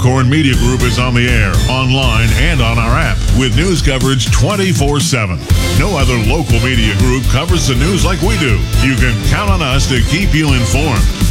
Alcorn Media Group is on the air, online, and on our app with news coverage 24/7. No other local media group covers the news like we do. You can count on us to keep you informed.